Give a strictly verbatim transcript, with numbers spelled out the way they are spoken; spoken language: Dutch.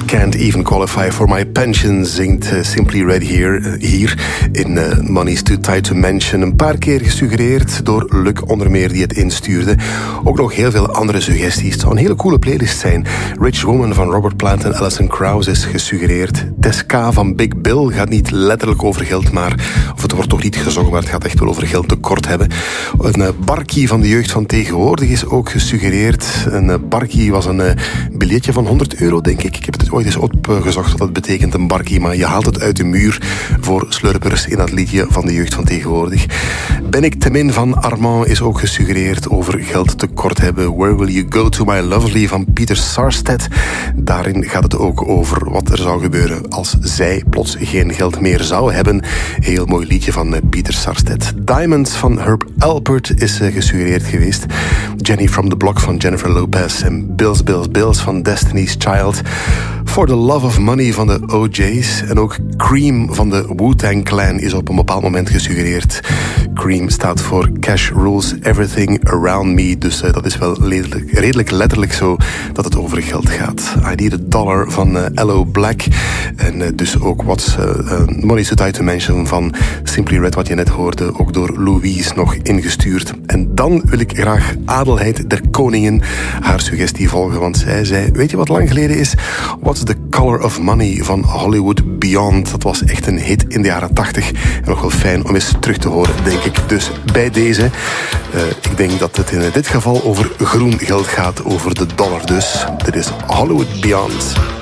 Can't even qualify for my pension, zingt uh, Simply Red hier, uh, hier in uh, Money's Too Tight to Mention. Een paar keer gesuggereerd door Luc onder meer die het instuurde. Ook nog heel veel andere suggesties. Het zou een hele coole playlist zijn. Rich Woman van Robert Plant en Alison Krauss is gesuggereerd. Tesca van Big Bill gaat niet letterlijk over geld, maar of het wordt toch niet gezongen, maar het gaat echt wel over geldtekort hebben. Een uh, barkie van de jeugd van tegenwoordig is ook gesuggereerd. Een uh, barkie was een uh, biljetje van honderd euro, denk ik. Ik heb het ooit eens opgezocht wat dat betekent, een barkie, maar je haalt het uit de muur voor slurpers in dat liedje van de jeugd van tegenwoordig. Ben ik te min van Armand is ook gesuggereerd over geldtekort hebben. Where Will You Go To My Lovely van Peter Sarstedt. Daarin gaat het ook over wat er zou gebeuren als zij plots geen geld meer zou hebben. Heel mooi liedje van Peter Sarstedt. Diamonds van Herb Alpert is gesuggereerd geweest. Jenny from the Block van Jennifer Lopez en Bills, Bills, Bills van Destiny's Child. For the Love of Money van de O J's. En ook Cream van de Wu-Tang Clan is op een bepaald moment gesuggereerd. Cream staat voor Cash Rules Everything Around Me. Dus uh, dat is wel redelijk, redelijk letterlijk zo dat het over geld gaat. I Need a Dollar van uh, L O Black. En uh, dus ook What's uh, uh, Money's Too Tight to Mention van Simply Red, wat je net hoorde. Ook door Louise nog ingestuurd. En dan wil ik graag Adelheid der Koningen haar suggestie volgen. Want zij zei, weet je wat lang geleden is? What's the Color of Money van Hollywood Beyond. Dat was echt een hit in de jaren tachtig. En nog wel fijn om eens terug te horen, denk ik. Dus bij deze, uh, ik denk dat het in dit geval over groen geld gaat, over de dollar dus. Dit is Hollywood Beyond.